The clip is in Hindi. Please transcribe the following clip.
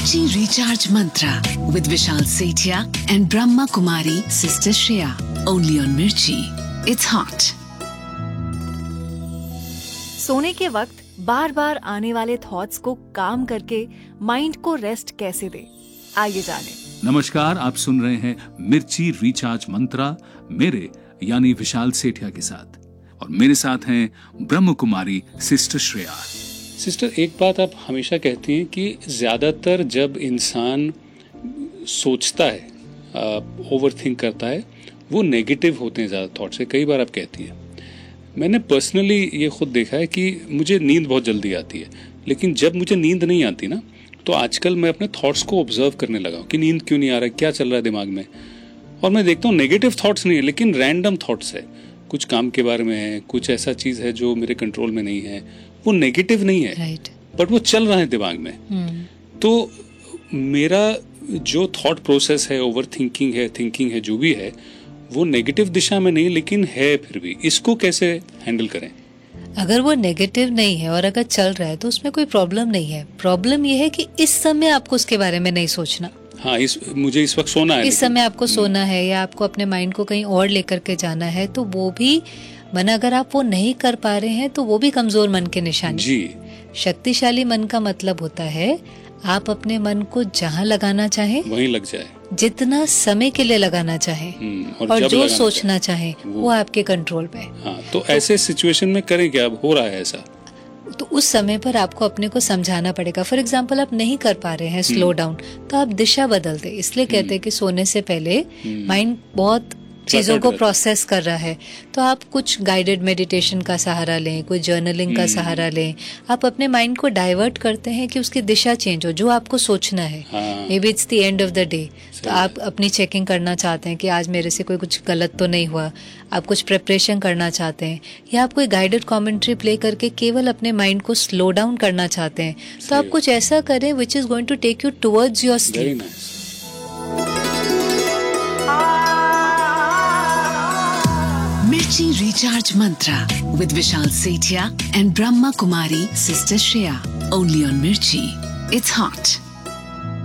Mirchi Recharge Mantra with Vishal Sethia and Brahma Kumari Sister Shreya. Only on Mirchi. It's hot. सोने के वक्त बार बार आने वाले थॉट्स को काम करके माइंड को रेस्ट कैसे दे, आइए जाने। नमस्कार, आप सुन रहे हैं मिर्ची रिचार्ज मंत्रा मेरे यानी विशाल सेठिया के साथ, और मेरे साथ हैं ब्रह्म कुमारी सिस्टर श्रेया। सिस्टर, एक बात आप हमेशा कहती हैं कि ज़्यादातर जब इंसान सोचता है, ओवर थिंक करता है, वो नेगेटिव होते हैं ज़्यादा थॉट से। कई बार आप कहती हैं, मैंने पर्सनली ये खुद देखा है कि मुझे नींद बहुत जल्दी आती है, लेकिन जब मुझे नींद नहीं आती ना, तो आजकल मैं अपने थॉट्स को ऑब्जर्व करने लगा हूँ कि नींद क्यों नहीं आ रहा है, क्या चल रहा है दिमाग में। और मैं देखता हूँ नेगेटिव थॉट्स नहीं है, लेकिन रैंडम थॉट्स है। कुछ काम के बारे में है, कुछ ऐसा चीज़ है जो मेरे कंट्रोल में नहीं है, वो नेगेटिव नहीं है, बट वो चल रहा है दिमाग में। तो मेरा जो थॉट प्रोसेस है, ओवर थिंकिंग है, जो भी है, वो नेगेटिव दिशा में नहीं, लेकिन है फिर भी। इसको कैसे हैंडल करें? अगर वो नेगेटिव नहीं है और अगर चल रहा है तो उसमें कोई प्रॉब्लम नहीं है। प्रॉब्लम ये है कि इस समय आपको उसके बारे में नहीं सोचना। हाँ, मुझे इस वक्त सोना है, इस समय आपको सोना है या आपको अपने माइंड को कहीं और लेकर के जाना है, तो वो भी अगर आप वो नहीं कर पा रहे हैं तो वो भी कमजोर मन के निशानी। जी। शक्तिशाली मन का मतलब होता है आप अपने मन को जहाँ लगाना चाहे वहीं लग जाए, जितना समय के लिए लगाना चाहे, और जो सोचना चाहे वो आपके कंट्रोल पे। हाँ, तो ऐसे सिचुएशन में करें क्या? अब हो रहा है ऐसा, तो उस समय पर आपको अपने को समझाना पड़ेगा। फॉर एग्जाम्पल, आप नहीं कर पा रहे हैं स्लो डाउन, तो आप दिशा बदल दे। इसलिए कहते हैं कि सोने से पहले माइंड बहुत चीजों को प्रोसेस कर रहा है, तो आप कुछ गाइडेड मेडिटेशन का सहारा लें, कोई जर्नलिंग का सहारा लें। आप अपने माइंड को डाइवर्ट करते हैं कि उसकी दिशा चेंज हो, जो आपको सोचना है। May be it's the end of the day, तो आप अपनी चेकिंग करना चाहते हैं कि आज मेरे से कोई कुछ गलत तो नहीं हुआ। आप कुछ प्रिपरेशन करना चाहते हैं, या आप कोई गाइडेड कमेंट्री प्ले करके केवल अपने माइंड को स्लो डाउन करना चाहते हैं, तो आप कुछ ऐसा करें which is going to take you towards your sleep. Mirchi Recharge Mantra with Vishal Sethia and Brahma Kumari Sister Shreya. Only on Mirchi. It's hot.